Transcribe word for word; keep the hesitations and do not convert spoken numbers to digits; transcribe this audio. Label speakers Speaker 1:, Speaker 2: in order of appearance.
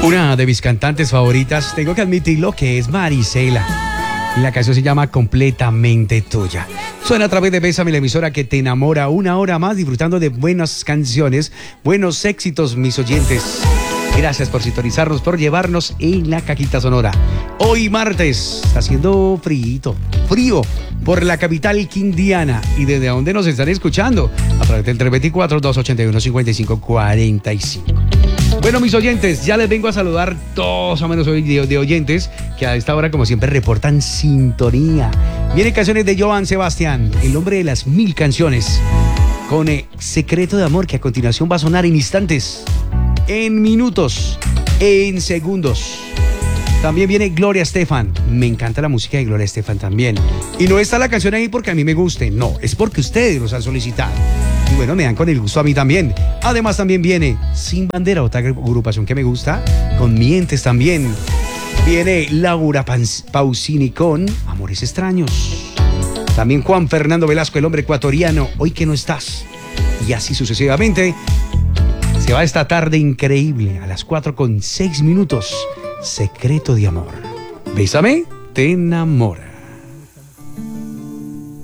Speaker 1: Una de mis cantantes favoritas, tengo que admitirlo, que es Marisela. La canción se llama Completamente Tuya. Suena a través de Bésame, la emisora que te enamora una hora más, disfrutando de buenas canciones, buenos éxitos, mis oyentes. Gracias por sintonizarnos, por llevarnos en la cajita sonora. Hoy martes, está haciendo frío, frío por la capital quindiana. ¿Y desde dónde nos están escuchando? A través del tres dos cuatro, dos ocho uno, cinco cinco cuatro cinco. Bueno, mis oyentes, ya les vengo a saludar todos o menos hoy de, de oyentes que a esta hora, como siempre, reportan sintonía. Vienen canciones de Joan Sebastián, el hombre de las mil canciones, con eh, Secreto de Amor, que a continuación va a sonar en instantes, en minutos, en segundos. También viene Gloria Estefan. Me encanta la música de Gloria Estefan también. Y no está la canción ahí porque a mí me guste, no, es porque ustedes los han solicitado. Y bueno, me dan con el gusto a mí también. Además también viene Sin Bandera, otra agrupación que me gusta, con Mientes también. Viene Laura Pausini con Amores Extraños. También Juan Fernando Velasco, el hombre ecuatoriano, Hoy que no estás. Y así sucesivamente. Se va esta tarde increíble a las cuatro con seis minutos. Secreto de Amor. Bésame, te enamora.